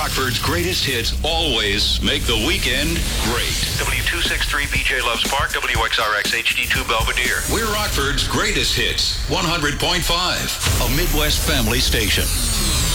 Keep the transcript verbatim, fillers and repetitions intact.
Rockford's greatest hits always make the weekend great. W two sixty-three B J Loves Park, W X R X H D two Belvedere. We're Rockford's greatest hits, one hundred point five, a Midwest family station.